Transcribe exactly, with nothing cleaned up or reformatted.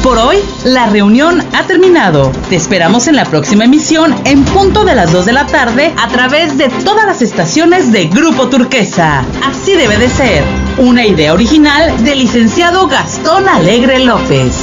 Por hoy, la reunión ha terminado. Te esperamos en la próxima emisión en punto de las dos de la tarde a través de todas las estaciones de Grupo Turquesa. Así debe de ser. Una idea original del licenciado Gastón Alegre López.